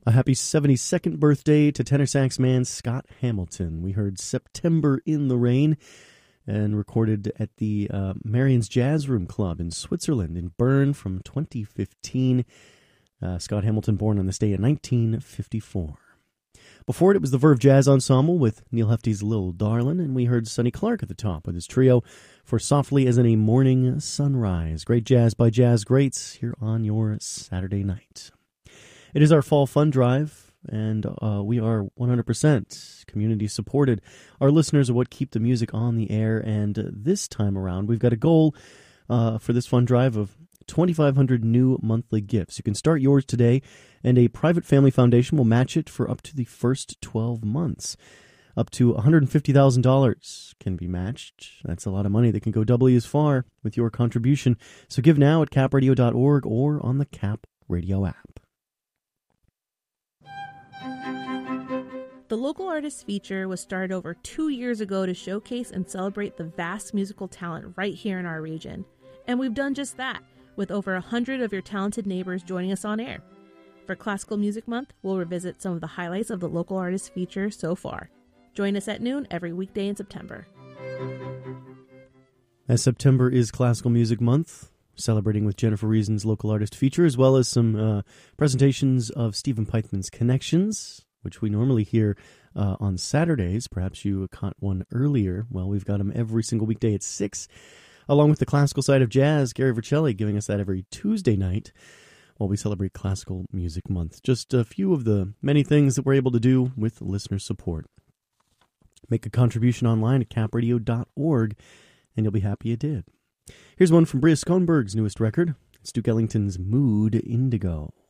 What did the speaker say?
A happy 72nd birthday to tenor sax man Scott Hamilton. We heard September in the Rain, and recorded at the Marion's Jazz Room Club in Switzerland, in Bern, from 2015. Scott Hamilton, born on this day in 1954. Before it was the Verve Jazz Ensemble with Neil Hefti's Lil Darlin', and we heard Sonny Clark at the top with his trio for Softly as in a Morning Sunrise. Great jazz by jazz greats here on your Saturday night. It is our Fall Fund Drive, and we are 100% community supported. Our listeners are what keep the music on the air, and this time around we've got a goal for this fund drive of 2,500 new monthly gifts. You can start yours today, and a private family foundation will match it for up to the first 12 months. Up to $150,000 can be matched. That's a lot of money that can go doubly as far with your contribution. So give now at capradio.org or on the Cap Radio app. The Local Artists Feature was started over 2 years ago to showcase and celebrate the vast musical talent right here in our region. And we've done just that, with over 100 of your talented neighbors joining us on air. For Classical Music Month, we'll revisit some of the highlights of the Local Artists Feature so far. Join us at noon every weekday in September. As September is Classical Music Month, celebrating with Jennifer Reason's Local Artist Feature, as well as some presentations of Stephen Pythman's Connections, which we normally hear on Saturdays. Perhaps you caught one earlier. Well, we've got them every single weekday at 6, along with the classical side of jazz, Gary Vercelli giving us that every Tuesday night while we celebrate Classical Music Month. Just a few of the many things that we're able to do with listener support. Make a contribution online at capradio.org, and you'll be happy you did. Here's one from Bria Skonberg's newest record. It's Duke Ellington's Mood Indigo.